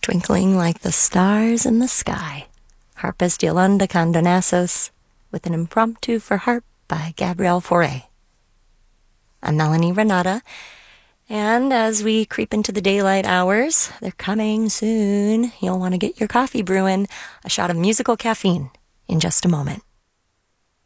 twinkling like the stars in the sky. Harpist Yolanda Condonazos with an impromptu for harp by Gabrielle Fauré. I'm Melanie Renata, and as we creep into the daylight hours, they're coming soon. You'll want to get your coffee brewing. A shot of musical caffeine in just a moment.